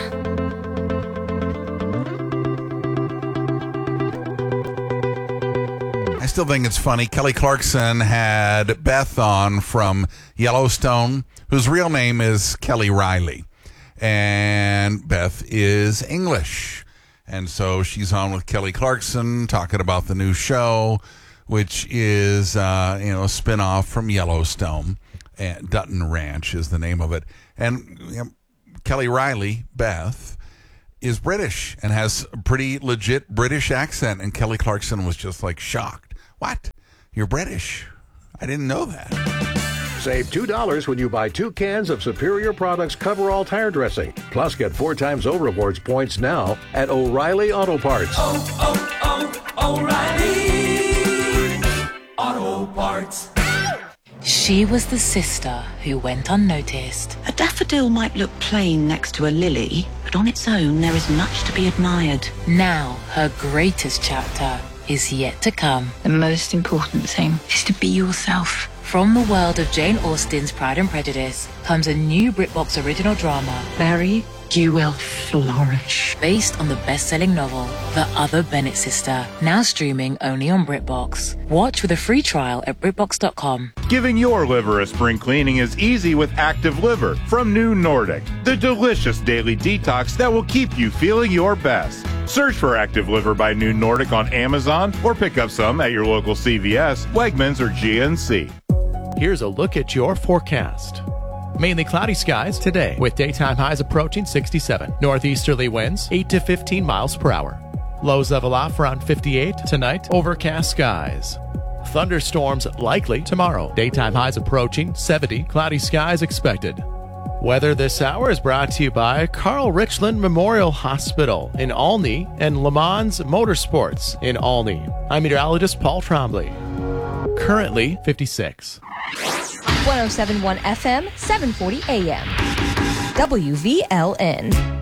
I still think it's funny. Kelly Clarkson had Beth on from Yellowstone, whose real name is Kelly Riley. And Beth is English. And so she's on with Kelly Clarkson talking about the new show, which is, a spinoff from Yellowstone. And Dutton Ranch is the name of it. And Kelly Riley, Beth, is British and has a pretty legit British accent. And Kelly Clarkson was just like shocked. What? You're British? I didn't know that. Save $2 when you buy 2 cans of Superior Products Coverall tire dressing. Plus, get 4 times O-Rewards points now at O'Reilly Auto Parts. O'Reilly Auto Parts. She was the sister who went unnoticed. A daffodil might look plain next to a lily, but on its own there is much to be admired. Now her greatest chapter is yet to come. The most important thing is to be yourself. From the world of Jane Austen's Pride and Prejudice comes a new BritBox original drama, Mary, you will flourish. based on the best-selling novel, The Other Bennett Sister, now streaming only on BritBox. Watch with a free trial at BritBox.com. Giving your liver a spring cleaning is easy with Active Liver from New Nordic, the delicious daily detox that will keep you feeling your best. Search for Active Liver by New Nordic on Amazon or pick up some at your local CVS, Wegmans, or GNC. Here's a look at your forecast. Mainly cloudy skies today with daytime highs approaching 67. Northeasterly winds 8 to 15 miles per hour. Lows level off around 58 tonight. Overcast skies. Thunderstorms likely tomorrow. Daytime highs approaching 70. Cloudy skies expected. Weather this hour is brought to you by Carl Richland Memorial Hospital in Olney and Le Mans Motorsports in Olney. I'm meteorologist Paul Trombley. Currently 56. 107.1 FM, 740 AM. WVLN.